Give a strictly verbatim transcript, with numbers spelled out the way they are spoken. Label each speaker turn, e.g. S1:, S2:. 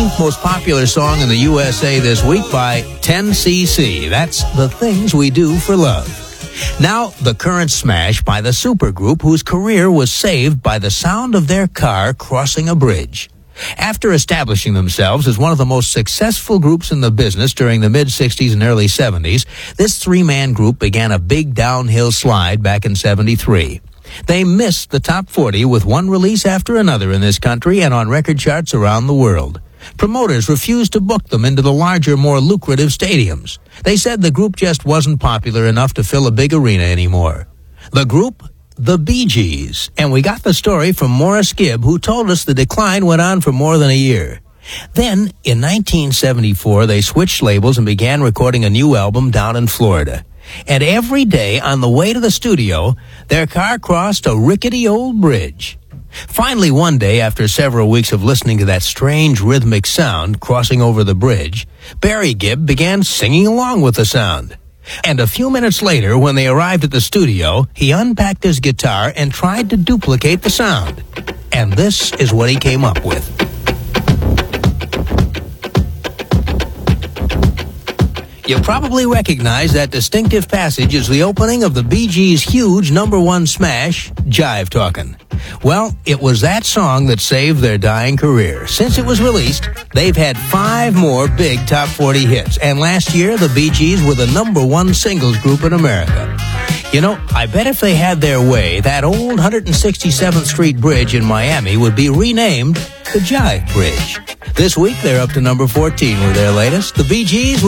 S1: fifteenth most popular song in the U S A this week by ten C C. That's The Things We Do for Love. Now, the current smash by the supergroup whose career was saved by the sound of their car crossing a bridge. After establishing themselves as one of the most successful groups in the business during the mid-sixties and early seventies, this three-man group began a big downhill slide back in seventy-three. They missed the top forty with one release after another in this country and on record charts around the world. Promoters refused to book them into the larger, more lucrative stadiums. They said the group just wasn't popular enough to fill a big arena anymore. The group? The Bee Gees. And we got the story from Morris Gibb, who told us the decline went on for more than a year. Then, in nineteen seventy-four, they switched labels and began recording a new album down in Florida. And every day on the way to the studio, their car crossed a rickety old bridge. Finally, one day, after several weeks of listening to that strange rhythmic sound crossing over the bridge, Barry Gibb began singing along with the sound. And a few minutes later, when they arrived at the studio, he unpacked his guitar and tried to duplicate the sound. And this is what he came up with. You probably recognize that distinctive passage as the opening of the Bee Gees' huge number one smash, Jive Talkin'. Well, it was that song that saved their dying career. Since it was released, they've had five more big top forty hits. And last year, the Bee Gees were the number one singles group in America. You know, I bet if they had their way, that old one hundred sixty-seventh Street Bridge in Miami would be renamed the Jive Bridge. This week, they're up to number fourteen with their latest. The Bee Gees